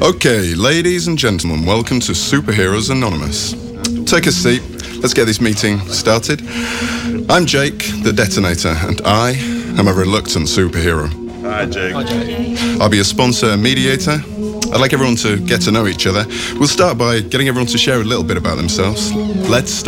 Okay, ladies and gentlemen, welcome to Superheroes Anonymous. Take a seat. Let's get this meeting started. I'm Jake, the Detonator, and I am a reluctant superhero. Hi, Jake. Hi, Jake. I'll be a sponsor and mediator. I'd like everyone to get to know each other. We'll start by getting everyone to share a little bit about themselves. Let's